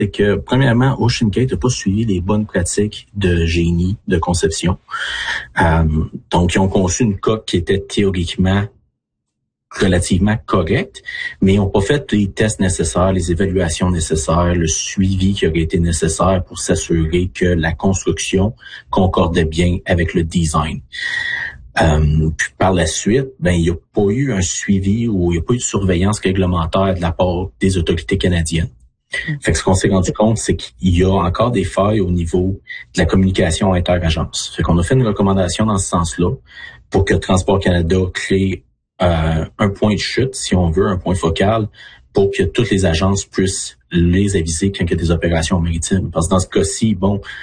c'est que, premièrement, OceanGate n'a pas suivi les bonnes pratiques de génie, de conception. Donc, ils ont conçu une coque qui était théoriquement relativement correcte, mais ils n'ont pas fait les tests nécessaires, les évaluations nécessaires, le suivi qui aurait été nécessaire pour s'assurer que la construction concordait bien avec le design. Puis par la suite, il n'y a pas eu un suivi ou il n'y a pas eu de surveillance réglementaire de la part des autorités canadiennes. Fait que ce qu'on s'est rendu compte, c'est qu'il y a encore des failles au niveau de la communication inter-agence. Fait qu'on a fait une recommandation dans ce sens-là pour que Transport Canada crée un point de chute, si on veut, un point focal, pour que toutes les agences puissent les aviser quand il y a des opérations maritimes. Parce que dans ce cas-ci,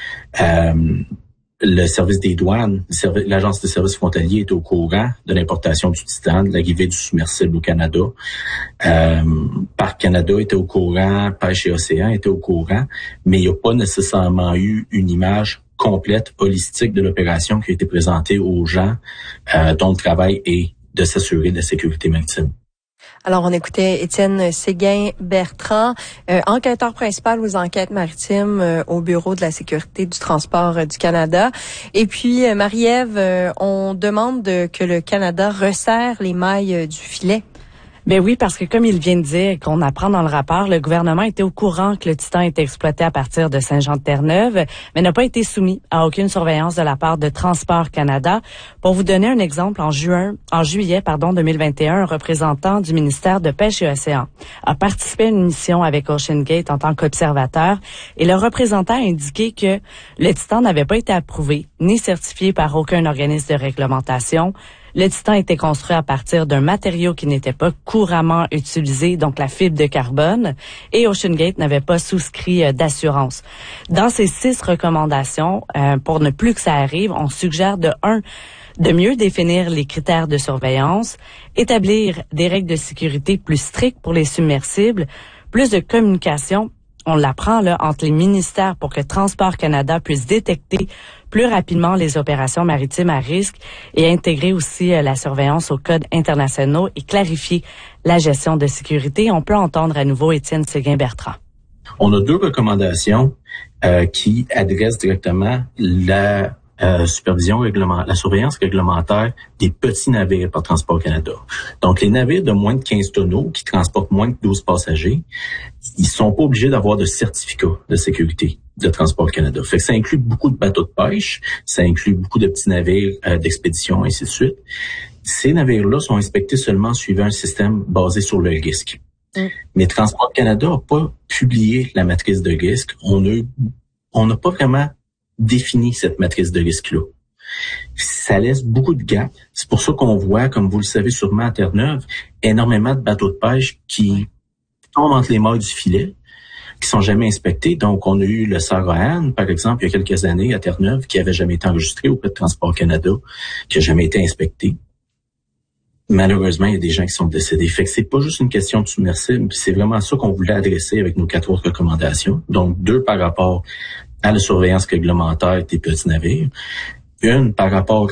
le service des douanes, l'agence de services frontaliers est au courant de l'importation du Titan, de l'arrivée du submersible au Canada. Parc Canada était au courant, Pêche et Océan était au courant, mais il n'y a pas nécessairement eu une image complète, holistique de l'opération qui a été présentée aux gens dont le travail est de s'assurer de la sécurité maritime. Alors, on écoutait Étienne Séguin-Bertrand, enquêteur principal aux enquêtes maritimes au Bureau de la sécurité du transport du Canada. Et puis, Marie-Ève, on demande que le Canada resserre les mailles du filet. Ben oui, parce que comme il vient de dire, qu'on apprend dans le rapport, le gouvernement était au courant que le Titan était exploité à partir de Saint-Jean-de-Terre-Neuve, mais n'a pas été soumis à aucune surveillance de la part de Transport Canada. Pour vous donner un exemple, en juillet 2021, un représentant du ministère de Pêche et Océan a participé à une mission avec OceanGate en tant qu'observateur et le représentant a indiqué que le Titan n'avait pas été approuvé ni certifié par aucun organisme de réglementation. Le Titan était construit à partir d'un matériau qui n'était pas couramment utilisé, donc la fibre de carbone, et OceanGate n'avait pas souscrit d'assurance. Dans ces 6 recommandations, pour ne plus que ça arrive, on suggère de mieux définir les critères de surveillance, établir des règles de sécurité plus strictes pour les submersibles, plus de communication, on l'apprend là, entre les ministères pour que Transport Canada puisse détecter plus rapidement les opérations maritimes à risque et intégrer aussi la surveillance aux codes internationaux et clarifier la gestion de sécurité. On peut entendre à nouveau Étienne Séguin-Bertrand. On a 2 recommandations qui adressent directement la la surveillance réglementaire des petits navires par Transport Canada. Donc, les navires de moins de 15 tonneaux qui transportent moins de 12 passagers, ils sont pas obligés d'avoir de certificat de sécurité de Transport Canada. Fait que ça inclut beaucoup de bateaux de pêche, ça inclut beaucoup de petits navires d'expédition, ainsi de suite. Ces navires-là sont inspectés seulement suivant un système basé sur le risque. Mais Transport Canada n'a pas publié la matrice de risque. On n'a pas vraiment définit cette matrice de risque-là. Ça laisse beaucoup de gaps. C'est pour ça qu'on voit, comme vous le savez sûrement à Terre-Neuve, énormément de bateaux de pêche qui tombent entre les mailles du filet, qui sont jamais inspectés. Donc, on a eu le Sarah Anne, par exemple, il y a quelques années à Terre-Neuve, qui avait jamais été enregistré auprès de Transport Canada, qui a jamais été inspecté. Malheureusement, il y a des gens qui sont décédés. Fait que c'est pas juste une question de submersible, c'est vraiment ça qu'on voulait adresser avec nos 4 autres recommandations. Donc, 2 par rapport à la surveillance réglementaire des petits navires. Une par rapport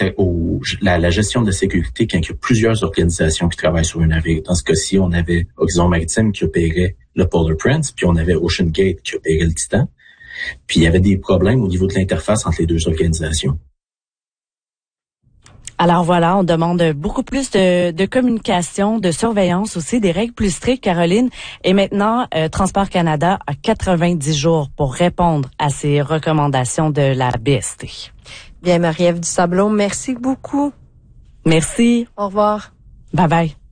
la gestion de la sécurité quand il y a plusieurs organisations qui travaillent sur un navire. Dans ce cas-ci, on avait Horizon Maritime qui opérait le Polar Prince, puis on avait OceanGate qui opérait le Titan. Puis il y avait des problèmes au niveau de l'interface entre les 2 organisations. Alors voilà, on demande beaucoup plus de communication, de surveillance aussi, des règles plus strictes, Caroline. Et maintenant, Transport Canada a 90 jours pour répondre à ces recommandations de la BST. Bien, Marie-Ève Dusablon, merci beaucoup. Merci. Au revoir. Bye bye.